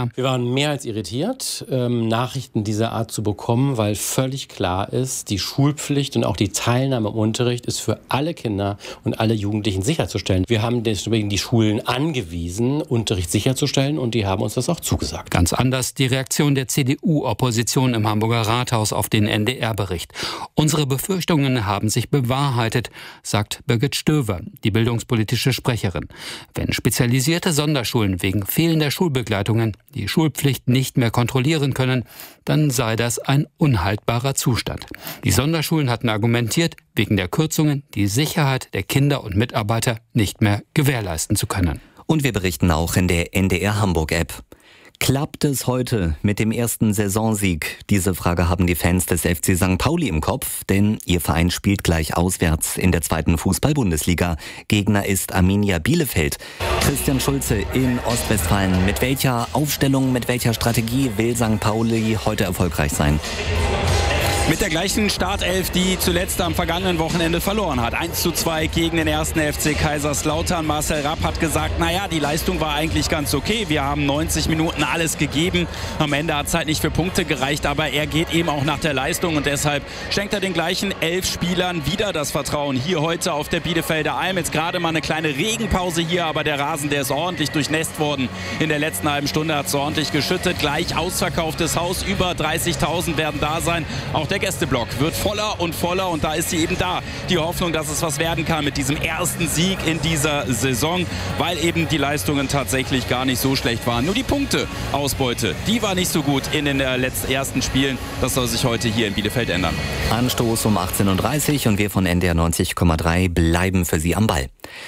NDR. Wir waren mehr als irritiert, Nachrichten dieser Art zu bekommen, weil völlig klar ist, die Schulpflicht und auch die Teilnahme am Unterricht ist für alle Kinder und alle Jugendlichen sicherzustellen. Wir haben deswegen die Schulen angewiesen, Unterricht sicherzustellen, und die haben uns das auch zugesagt. Ganz anders die Reaktion der CDU-Opposition im Hamburger Rathaus auf den NDR-Bericht. Unsere Befürchtungen haben sich bewahrheitet, sagt Birgit Stöver, die bildungspolitische Sprecherin. Wenn spezialisierte Sonderschulen wegen fehlender Schulbegleitungen die Schulpflicht nicht mehr kontrollieren können, dann sei das ein unhaltbarer Zustand. Die Sonderschulen hatten argumentiert, wegen der Kürzungen die Sicherheit der Kinder und Mitarbeiter nicht mehr gewährleisten zu können. Und wir berichten auch in der NDR Hamburg-App. Klappt es heute mit dem ersten Saisonsieg? Diese Frage haben die Fans des FC St. Pauli im Kopf, denn ihr Verein spielt gleich auswärts in der 2. Fußball-Bundesliga. Gegner ist Arminia Bielefeld. Christian Schulze in Ostwestfalen. Mit welcher Aufstellung, mit welcher Strategie will St. Pauli heute erfolgreich sein? Mit der gleichen Startelf, die zuletzt am vergangenen Wochenende verloren hat. 1:2 gegen den 1. FC Kaiserslautern. Marcel Rapp hat gesagt, naja, die Leistung war eigentlich ganz okay. Wir haben 90 Minuten alles gegeben. Am Ende hat es halt nicht für Punkte gereicht, aber er geht eben auch nach der Leistung, und deshalb schenkt er den gleichen 11 Spielern wieder das Vertrauen hier heute auf der Bielefelder Alm. Jetzt gerade mal eine kleine Regenpause hier, aber der Rasen, der ist ordentlich durchnässt worden. In der letzten halben Stunde hat es ordentlich geschüttet. Gleich ausverkauftes Haus, über 30.000 werden da sein. Auch der Gästeblock wird voller, und da ist sie eben da. Die Hoffnung, dass es was werden kann mit diesem ersten Sieg in dieser Saison, weil eben die Leistungen tatsächlich gar nicht so schlecht waren. Nur die Punkteausbeute, die war nicht so gut in den ersten Spielen. Das soll sich heute hier in Bielefeld ändern. Anstoß um 18:30 Uhr und wir von NDR 90,3 bleiben für Sie am Ball.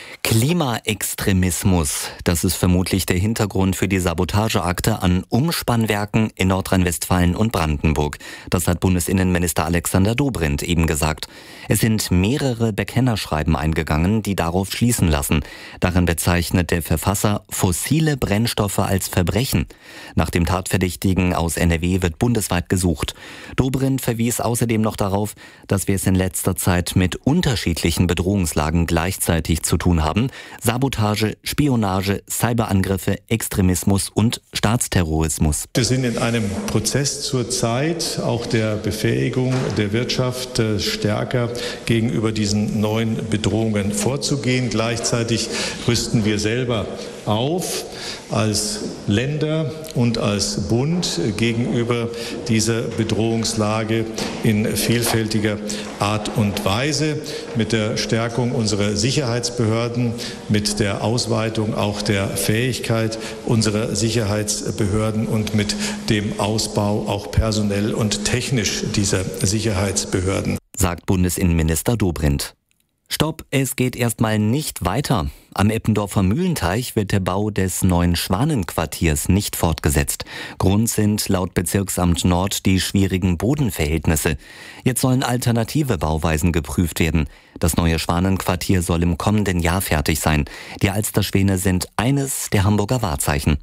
Klimaextremismus, das ist vermutlich der Hintergrund für die Sabotageakte an Umspannwerken in Nordrhein-Westfalen und Brandenburg. Das hat Bundesinnenminister Alexander Dobrindt eben gesagt. Es sind mehrere Bekennerschreiben eingegangen, die darauf schließen lassen. Darin bezeichnet der Verfasser fossile Brennstoffe als Verbrechen. Nach dem Tatverdächtigen aus NRW wird bundesweit gesucht. Dobrindt verwies außerdem noch darauf, dass wir es in letzter Zeit mit unterschiedlichen Bedrohungslagen gleichzeitig zu tun haben. Sabotage, Spionage, Cyberangriffe, Extremismus und Staatsterrorismus. Wir sind in einem Prozess zurzeit auch der Befähigung der Wirtschaft, stärker gegenüber diesen neuen Bedrohungen vorzugehen. Gleichzeitig rüsten wir selber auf als Länder und als Bund gegenüber dieser Bedrohungslage in vielfältiger Art und Weise, mit der Stärkung unserer Sicherheitsbehörden, mit der Ausweitung auch der Fähigkeit unserer Sicherheitsbehörden und mit dem Ausbau auch personell und technisch dieser Sicherheitsbehörden, sagt Bundesinnenminister Dobrindt. Stopp, es geht erstmal nicht weiter. Am Eppendorfer Mühlenteich wird der Bau des neuen Schwanenquartiers nicht fortgesetzt. Grund sind laut Bezirksamt Nord die schwierigen Bodenverhältnisse. Jetzt sollen alternative Bauweisen geprüft werden. Das neue Schwanenquartier soll im kommenden Jahr fertig sein. Die Alsterschwäne sind eines der Hamburger Wahrzeichen.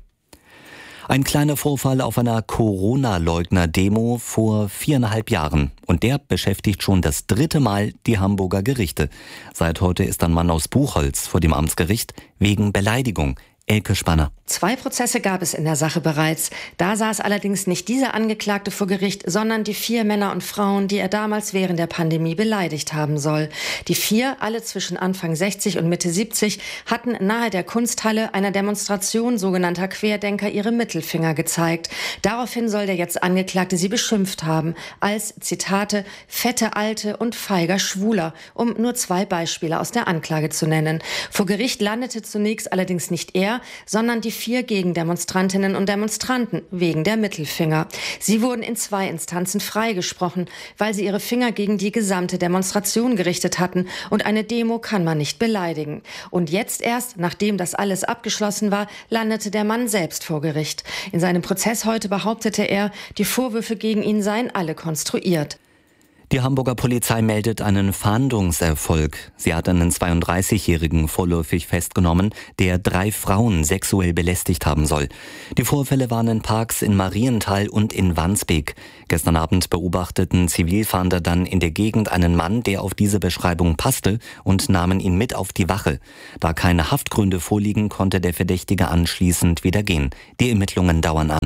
Ein kleiner Vorfall auf einer Corona-Leugner-Demo vor 4,5 Jahren. Und der beschäftigt schon das 3. Mal die Hamburger Gerichte. Seit heute ist ein Mann aus Buchholz vor dem Amtsgericht wegen Beleidigung. Elke Spanner. 2 Prozesse gab es in der Sache bereits. Da saß allerdings nicht dieser Angeklagte vor Gericht, sondern die 4 Männer und Frauen, die er damals während der Pandemie beleidigt haben soll. Die 4, alle zwischen Anfang 60 und Mitte 70, hatten nahe der Kunsthalle einer Demonstration sogenannter Querdenker ihre Mittelfinger gezeigt. Daraufhin soll der jetzt Angeklagte sie beschimpft haben als, Zitate, fette Alte und feiger Schwuler, um nur 2 Beispiele aus der Anklage zu nennen. Vor Gericht landete zunächst allerdings nicht er, sondern die 4 Gegendemonstrantinnen und Demonstranten wegen der Mittelfinger. Sie wurden in 2 Instanzen freigesprochen, weil sie ihre Finger gegen die gesamte Demonstration gerichtet hatten, und eine Demo kann man nicht beleidigen. Und jetzt erst, nachdem das alles abgeschlossen war, landete der Mann selbst vor Gericht. In seinem Prozess heute behauptete er, die Vorwürfe gegen ihn seien alle konstruiert. Die Hamburger Polizei meldet einen Fahndungserfolg. Sie hat einen 32-Jährigen vorläufig festgenommen, der 3 Frauen sexuell belästigt haben soll. Die Vorfälle waren in Parks in Marienthal und in Wandsbek. Gestern Abend beobachteten Zivilfahnder dann in der Gegend einen Mann, der auf diese Beschreibung passte, und nahmen ihn mit auf die Wache. Da keine Haftgründe vorliegen, konnte der Verdächtige anschließend wieder gehen. Die Ermittlungen dauern an.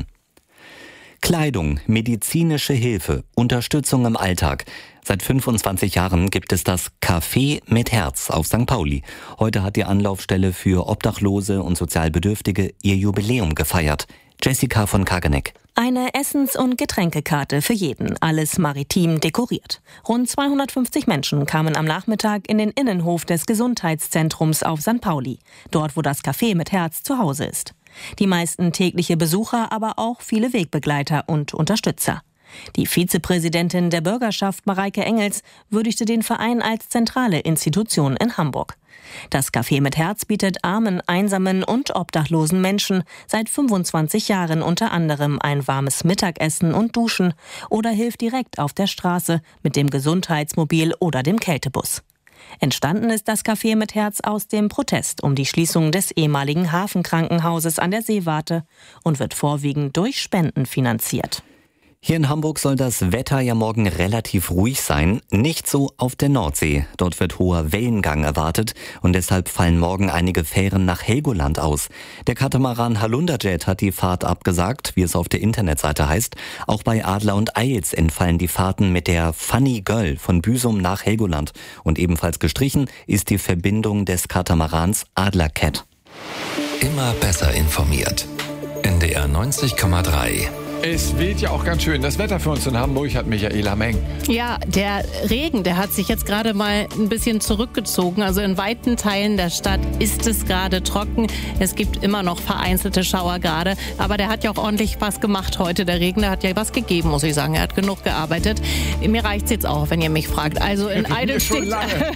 Kleidung, medizinische Hilfe, Unterstützung im Alltag. Seit 25 Jahren gibt es das Café mit Herz auf St. Pauli. Heute hat die Anlaufstelle für Obdachlose und Sozialbedürftige ihr Jubiläum gefeiert. Jessica von Kageneck. Eine Essens- und Getränkekarte für jeden, alles maritim dekoriert. Rund 250 Menschen kamen am Nachmittag in den Innenhof des Gesundheitszentrums auf St. Pauli, dort wo das Café mit Herz zu Hause ist. Die meisten tägliche Besucher, aber auch viele Wegbegleiter und Unterstützer. Die Vizepräsidentin der Bürgerschaft, Mareike Engels, würdigte den Verein als zentrale Institution in Hamburg. Das Café mit Herz bietet armen, einsamen und obdachlosen Menschen seit 25 Jahren unter anderem ein warmes Mittagessen und Duschen oder hilft direkt auf der Straße mit dem Gesundheitsmobil oder dem Kältebus. Entstanden ist das Café mit Herz aus dem Protest um die Schließung des ehemaligen Hafenkrankenhauses an der Seewarte und wird vorwiegend durch Spenden finanziert. Hier in Hamburg soll das Wetter ja morgen relativ ruhig sein, nicht so auf der Nordsee. Dort wird hoher Wellengang erwartet und deshalb fallen morgen einige Fähren nach Helgoland aus. Der Katamaran Halunderjet hat die Fahrt abgesagt, wie es auf der Internetseite heißt. Auch bei Adler und Eils entfallen die Fahrten mit der Funny Girl von Büsum nach Helgoland. Und ebenfalls gestrichen ist die Verbindung des Katamarans Adler Cat. Immer besser informiert. NDR 90,3. Es weht ja auch ganz schön. Das Wetter für uns in Hamburg hat Michaela Meng. Ja, der Regen, der hat sich jetzt gerade mal ein bisschen zurückgezogen. Also in weiten Teilen der Stadt ist es gerade trocken. Es gibt immer noch vereinzelte Schauer gerade. Aber der hat ja auch ordentlich was gemacht heute. Der Regen, der hat ja was gegeben, muss ich sagen. Er hat genug gearbeitet. Mir reicht's jetzt auch, wenn ihr mich fragt. Also in Eidelstedt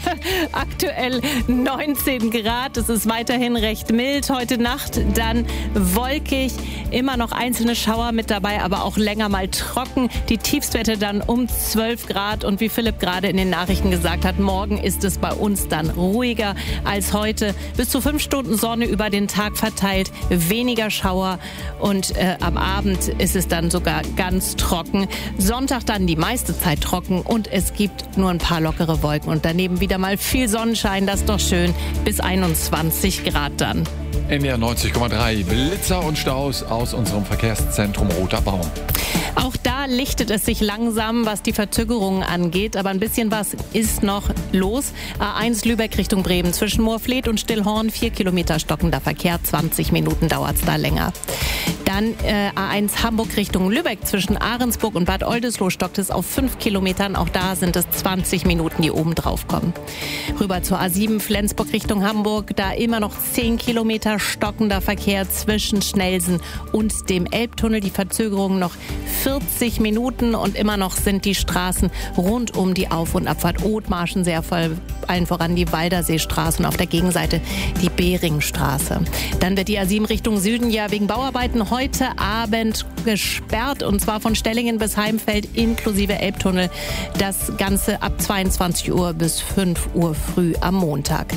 aktuell 19 Grad. Es ist weiterhin recht mild heute Nacht. Dann wolkig, immer noch einzelne Schauer mit dabei, aber auch länger mal trocken. Die Tiefstwerte dann um 12 Grad und wie Philipp gerade in den Nachrichten gesagt hat, morgen ist es bei uns dann ruhiger als heute. Bis zu 5 Stunden Sonne über den Tag verteilt, weniger Schauer und am Abend ist es dann sogar ganz trocken. Sonntag dann die meiste Zeit trocken und es gibt nur ein paar lockere Wolken und daneben wieder mal viel Sonnenschein, das ist doch schön, bis 21 Grad dann. NDR 90,3, Blitzer und Staus aus unserem Verkehrszentrum Roter Baum. Auch da lichtet es sich langsam, was die Verzögerungen angeht. Aber ein bisschen was ist noch los. A1 Lübeck Richtung Bremen. Zwischen Moorfleet und Stillhorn 4 Kilometer stockender Verkehr. 20 Minuten dauert es da länger. Dann A1 Hamburg Richtung Lübeck. Zwischen Ahrensburg und Bad Oldesloe stockt es auf 5 Kilometern. Auch da sind es 20 Minuten, die oben drauf kommen. Rüber zur A7 Flensburg Richtung Hamburg. Da immer noch 10 Kilometer stockender Verkehr zwischen Schnellsen und dem Elbtunnel. Die Verzögerung noch 40 Minuten und immer noch sind die Straßen rund um die Auf- und Abfahrt Othmarschen sehr voll. Allen voran die Walderseestraße und auf der Gegenseite die Beringstraße. Dann wird die A7 Richtung Süden ja wegen Bauarbeiten heute Abend gesperrt und zwar von Stellingen bis Heimfeld inklusive Elbtunnel. Das Ganze ab 22 Uhr bis 5 Uhr früh am Montag.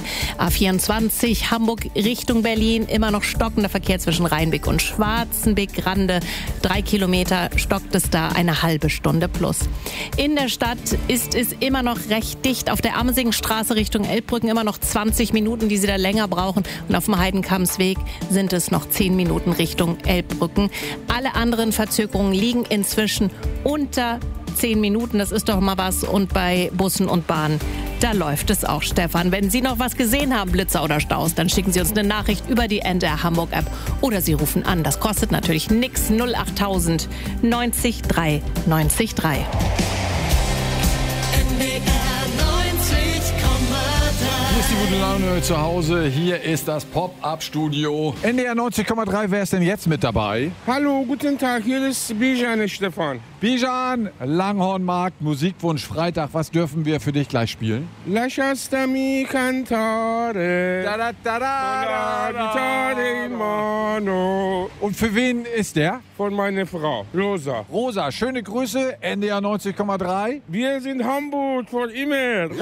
A24 Hamburg Richtung Berlin, immer noch stockender Verkehr zwischen Rheinbeck und Schwarzenbeck-Grande. 3 Kilometer stockt es da, eine halbe Stunde plus. In der Stadt ist es immer noch recht dicht. Auf der Amsingstraße Richtung Elbbrücken immer noch 20 Minuten, die sie da länger brauchen. Und auf dem Heidenkammsweg sind es noch 10 Minuten Richtung Elbbrücken. Alle anderen Verzögerungen liegen inzwischen unter 10 Minuten. Das ist doch mal was. Und bei Bussen und Bahnen, da läuft es auch, Stefan. Wenn Sie noch was gesehen haben, Blitzer oder Staus, dann schicken Sie uns eine Nachricht über die NDR Hamburg App oder Sie rufen an. Das kostet natürlich nix. 08000 90 3 90 3. Hier ist die gute Laune zu Hause. Hier ist das Pop-Up-Studio. NDR 90,3, wer ist denn jetzt mit dabei? Hallo, guten Tag, hier ist Bijan, Stefan. Bijan, Langhornmarkt, Musikwunsch Freitag. Was dürfen wir für dich gleich spielen? Lasciami cantare. Da, da, da, da, da, da. Milano. Und für wen ist der? Von meiner Frau, Rosa. Rosa, schöne Grüße, NDR 90,3. Wir sind Hamburg von immer.